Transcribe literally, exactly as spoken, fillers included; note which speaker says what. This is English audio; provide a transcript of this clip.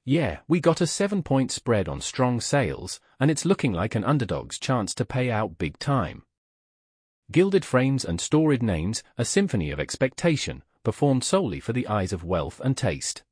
Speaker 1: Yeah, we got a seven-point spread on strong sales, and it's looking like an underdog's chance to pay out big time. Gilded frames and storied names, a symphony of expectation, performed solely for the eyes of wealth and taste.